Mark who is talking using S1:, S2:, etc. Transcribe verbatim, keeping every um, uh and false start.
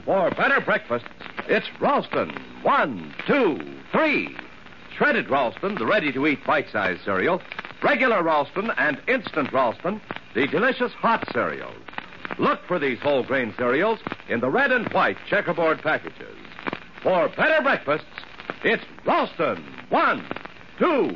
S1: For better breakfasts, it's Ralston. One, two, three. Shredded Ralston, the ready-to-eat bite-sized cereal. Regular Ralston and instant Ralston, the delicious hot cereals. Look for these whole grain cereals in the red and white checkerboard packages. For better breakfasts, it's Ralston. One, two,